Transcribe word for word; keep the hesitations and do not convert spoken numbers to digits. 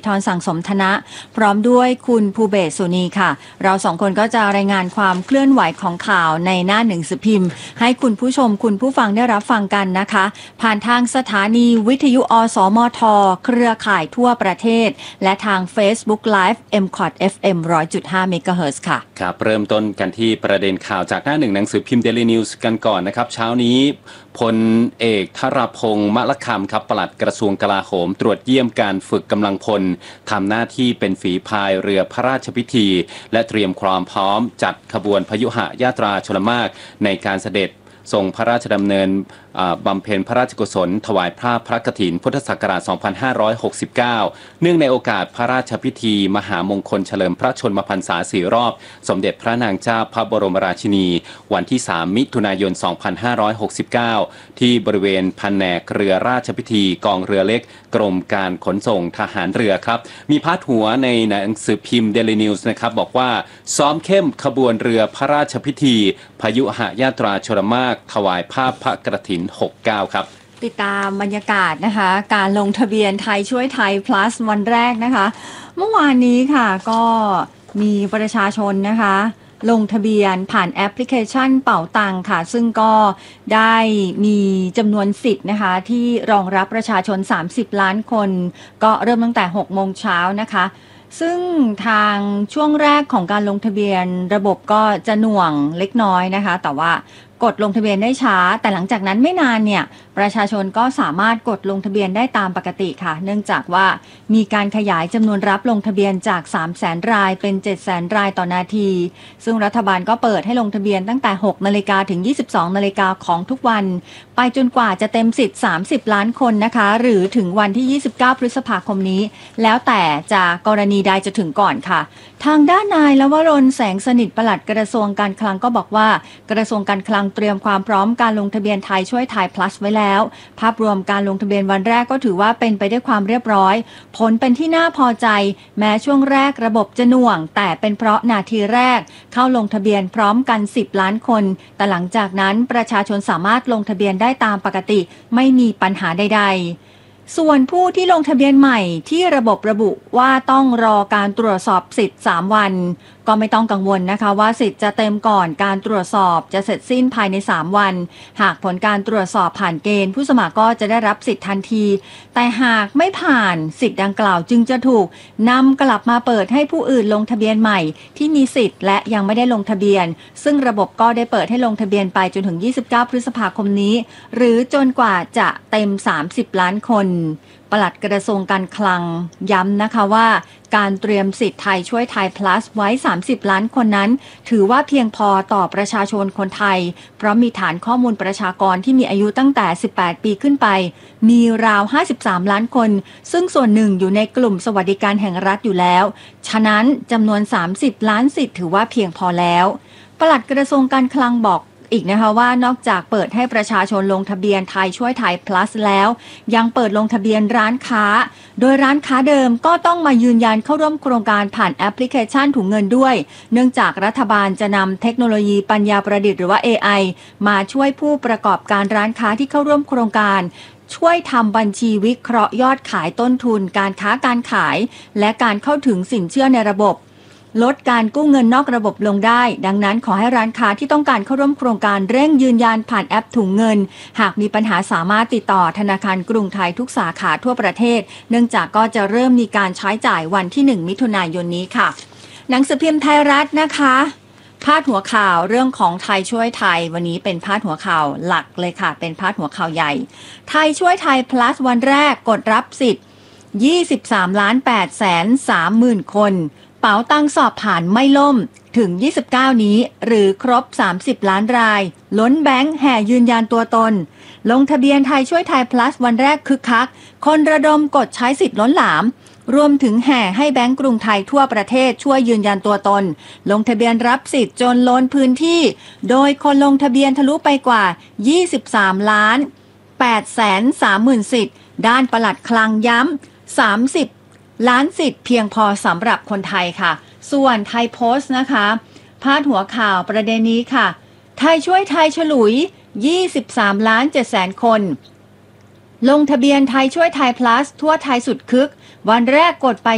ธรสั่งสมธนะพร้อมด้วยคุณภูเบศสุนีค่ะเราสองคนก็จะรายงานความเคลื่อนไหวของข่าวในหน้าหนึ่งสือพิมพ์ให้คุณผู้ชมคุณผู้ฟังได้รับฟังกันนะคะผ่านทางสถานีวิทยุอสมทเครือข่ายทั่วประเทศและทาง Facebook Live เอ็ม ซี โอ ที เอฟ เอ็ม หนึ่งร้อยจุดห้า เมกะเฮิรตซ์ค่ะครับเริ่มต้นกันที่ประเด็นข่าวจากหน้าหนึ่งหนังสือพิมพ์ Daily News กันก่อนนะครับเช้านี้พลเอกธรพงษ์มะละคำครับปลัดกระทรวงกลาโหมตรวจเยี่ยมการฝึกกำลังพลทำหน้าที่เป็นฝีพายเรือพระราชพิธีและเตรียมความพร้อมจัดขบวนพยุหญาตราชลมารในการเสด็จทรงพระราชดำเนินบำเพ็ญพระราชกุศลถวายผ้าพระกฐินพุทธศักราช สองพันห้าร้อยหกสิบเก้า เนื่องในโอกาสพระราชพิธีมหามงคลเฉลิมพระชนมพรรษาสี่รอบสมเด็จพระนางเจ้าพระบรมราชินีวันที่ สาม มิถุนายน สองพันห้าร้อยหกสิบเก้า ที่บริเวณแผนกเรือราชพิธีกองเรือเล็กกรมการขนส่งทหารเรือครับมีพาดหัวในหนังสือพิมพ์ Daily News นะครับบอกว่าซ้อมเข้มขบวนเรือพระราชพิธีพยุหญาตราชลมารถวายผ้าพระกฐินหกสิบเก้าครับติดตามบรรยากาศนะคะการลงทะเบียนไทยช่วยไทย plus วันแรกนะคะเมื่อวานนี้ค่ะก็มีประชาชนนะคะลงทะเบียนผ่านแอปพลิเคชันเป๋าตังค่ะซึ่งก็ได้มีจำนวนสิทธิ์นะคะที่รองรับประชาชนสามสิบล้านคนก็เริ่มตั้งแต่หกโมงเช้านะคะซึ่งทางช่วงแรกของการลงทะเบียนระบบก็จะหน่วงเล็กน้อยนะคะแต่ว่ากดลงทะเบียนได้ช้าแต่หลังจากนั้นไม่นานเนี่ยประชาชนก็สามารถกดลงทะเบียนได้ตามปกติค่ะเนื่องจากว่ามีการขยายจำนวนรับลงทะเบียนจาก สามแสน รายเป็น เจ็ดแสน รายต่อนาทีซึ่งรัฐบาลก็เปิดให้ลงทะเบียนตั้งแต่ หกนาฬิกาถึง ยี่สิบสองนาฬิกาของทุกวันไปจนกว่าจะเต็มสิทธิ์สามสิบล้านคนนะคะหรือถึงวันที่ยี่สิบเก้าพฤษภาคมนี้แล้วแต่จะกรณีใดจะถึงก่อนค่ะทางด้านนายลวรนแสงสนิทปลัดกระทรวงการคลังก็บอกว่ากระทรวงการคลังเตรียมความพร้อมการลงทะเบียนไทยช่วยไทย plus ไว้แล้วภาพรวมการลงทะเบียนวันแรกก็ถือว่าเป็นไปด้วยความเรียบร้อยผลเป็นที่น่าพอใจแม้ช่วงแรกระบบจะหน่วงแต่เป็นเพราะนาทีแรกเข้าลงทะเบียนพร้อมกันสิบล้านคนแต่หลังจากนั้นประชาชนสามารถลงทะเบียนได้ตามปกติไม่มีปัญหาใดๆส่วนผู้ที่ลงทะเบียนใหม่ที่ระบบระบุว่าต้องรอการตรวจสอบสิทธิ์สามวันก็ไม่ต้องกังวลนะคะว่าสิทธิ์จะเต็มก่อนการตรวจสอบจะเสร็จสิ้นภายในสามวันหากผลการตรวจสอบผ่านเกณฑ์ผู้สมัครก็จะได้รับสิทธิ์ทันทีแต่หากไม่ผ่านสิทธิ์ดังกล่าวจึงจะถูกนำกลับมาเปิดให้ผู้อื่นลงทะเบียนใหม่ที่มีสิทธิ์และยังไม่ได้ลงทะเบียนซึ่งระบบก็ได้เปิดให้ลงทะเบียนไปจนถึงยี่สิบเก้าพฤษภาคมนี้หรือจนกว่าจะเต็มสามสิบล้านคนปลัดกระทรวงการคลังย้ำนะคะว่าการเตรียมสิทธิ์ไทยช่วยไทย plus ไว้สามสิบล้านคนนั้นถือว่าเพียงพอต่อประชาชนคนไทยเพราะมีฐานข้อมูลประชากรที่มีอายุตั้งแต่สิบแปดปีขึ้นไปมีราวห้าสิบสามล้านคนซึ่งส่วนหนึ่งอยู่ในกลุ่มสวัสดิการแห่งรัฐอยู่แล้วฉะนั้นจำนวนสามสิบล้านสิทธิ์ถือว่าเพียงพอแล้วปลัดกระทรวงการคลังบอกอีกนะคะว่านอกจากเปิดให้ประชาชนลงทะเบียนไทยช่วยไทย plus แล้วยังเปิดลงทะเบียนร้านค้าโดยร้านค้าเดิมก็ต้องมายืนยันเข้าร่วมโครงการผ่านแอปพลิเคชันถุงเงินด้วยเนื่องจากรัฐบาลจะนำเทคโนโลยีปัญญาประดิษฐ์หรือว่า เอ ไอ มาช่วยผู้ประกอบการร้านค้าที่เข้าร่วมโครงการช่วยทำบัญชีวิเคราะห์ยอดขายต้นทุนการค้าการขายและการเข้าถึงสินเชื่อในระบบลดการกู้เงินนอกระบบลงได้ดังนั้นขอให้ร้านค้าที่ต้องการเข้าร่วมโครงการเร่งยืนยันผ่านแอปถุงเงินหากมีปัญหาสามารถติดต่อธนาคารกรุงไทยทุกสาขาทั่วประเทศเนื่องจากก็จะเริ่มมีการใช้จ่ายวันที่หนึ่งมิถุนายนนี้ค่ะหนังสือพิมพ์ไทยรัฐนะคะพาดหัวข่าวเรื่องของไทยช่วยไทยวันนี้เป็นพาดหัวข่าวหลักเลยค่ะเป็นพาดหัวข่าวใหญ่ไทยช่วยไทย plus วันแรกกดรับสิทธิ์ยี่สิบสามล้านแปดแสนสามหมื่นคนเป๋าตังสอบผ่านไม่ล่มถึงยี่สิบเก้านี้หรือครบสามสิบล้านรายล้นแบงค์แห่ยืนยันตัวตนลงทะเบียนไทยช่วยไทย plus วันแรกคึกคักคนระดมกดใช้สิทธิ์ล้นหลามรวมถึงแห่ให้แบงก์กรุงไทยทั่วประเทศช่วยยืนยันตัวตนลงทะเบียนรับสิทธิ์จนล้นพื้นที่โดยคนลงทะเบียนทะลุไปกว่ายี่สิบสามล้านแปดแสนสามหมื่นสิทธิ์ด้านปลัดคลังย้ำสามสิบล้านสิทธิ์เพียงพอสำหรับคนไทยค่ะส่วนไทยโพสต์นะคะพาดหัวข่าวประเด็นนี้ค่ะไทยช่วยไทยฉลุยยี่สิบสามล้านเจ็ดแสนคนลงทะเบียนไทยช่วยไทย plus ทั่วไทยสุดคึกวันแรกกดไป